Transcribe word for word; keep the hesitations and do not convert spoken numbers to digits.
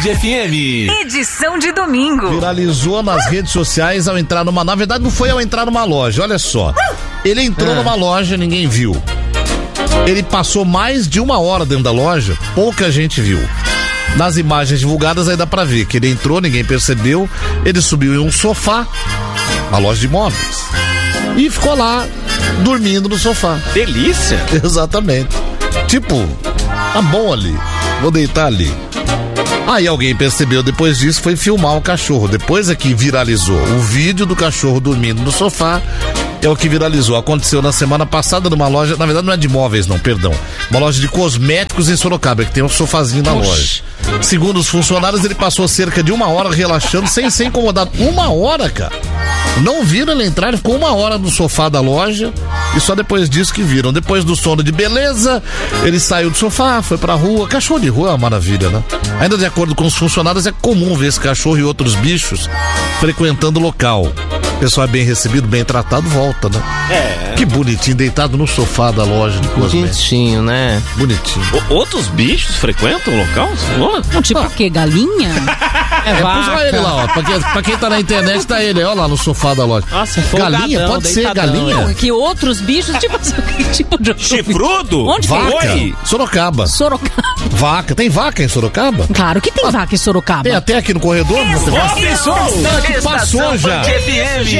F M. Edição de domingo. Viralizou nas redes sociais ao entrar numa... Na verdade, não foi ao entrar numa loja, olha só. Ele entrou ah. numa loja, ninguém viu. Ele passou mais de uma hora dentro da loja, pouca gente viu. Nas imagens divulgadas aí dá pra ver que ele entrou, ninguém percebeu. Ele subiu em um sofá, uma loja de imóveis, e ficou lá, dormindo no sofá. Delícia! Exatamente. Tipo, tá bom ali, vou deitar ali. Aí alguém percebeu depois disso, foi filmar o cachorro. Depois é que viralizou o vídeo do cachorro dormindo no sofá. É o que viralizou. Aconteceu na semana passada numa loja, na verdade não é de móveis não, perdão. Uma loja de cosméticos em Sorocaba, que tem um sofazinho na Oxi. loja. Segundo os funcionários, ele passou cerca de uma hora relaxando sem ser incomodado. Uma hora, cara. Não viram ele entrar, ele ficou uma hora no sofá da loja e só depois disso que viram. Depois do sono de beleza, ele saiu do sofá, foi pra rua. Cachorro de rua é uma maravilha, né? Ainda de acordo com os funcionários, é comum ver esse cachorro e outros bichos frequentando o local. O pessoal é bem recebido, bem tratado, volta, né? É. Que bonitinho, deitado no sofá da loja de cosméticos. Bonitinho, né? Bonitinho. O, outros bichos frequentam o local? Não, tipo o quê? Galinha? É, é vaca. Ele lá, ó. Pra quem, pra quem tá na internet, tá ele, ó lá no sofá da loja. Nossa, galinha? Folgadão, Pode ser galinha? Não, que outros bichos, tipo, tipo de... Chifrudo? Onde vaca. Foi? Sorocaba. Sorocaba. Vaca. Tem vaca em Sorocaba? Claro que tem ah, vaca em Sorocaba. Tem até aqui no corredor. Estação Que passou já. F M.